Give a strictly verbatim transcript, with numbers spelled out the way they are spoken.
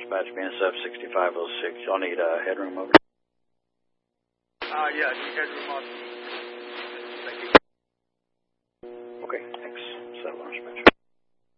dispatch, B N S F sixty-five oh six. Y'all need uh, headroom over? Uh, yeah, you headroom on. Thank you. Okay, thanks. Settle on dispatch.